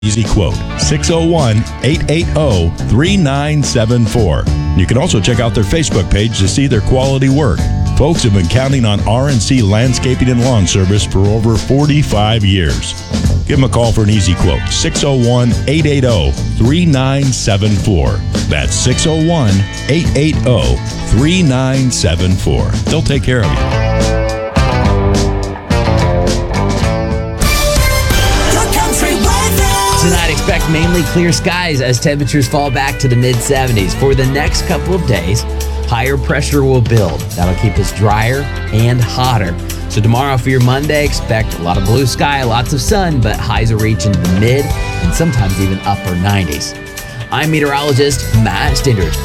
Easy Quote, 601-880-3974. You can also check out their Facebook page to see their quality work. Folks have been counting on RNC Landscaping and Lawn Service for over 45 years. Give them a call for an easy quote, 601-880-3974. That's 601-880-3974. They'll take care of you. Tonight, expect mainly clear skies as temperatures fall back to the mid-70s. For the next couple of days, higher pressure will build. That'll keep us drier and hotter. So tomorrow for your Monday, expect a lot of blue sky, lots of sun, but highs will reach into the mid and sometimes even upper 90s. I'm meteorologist Matt Stindrich.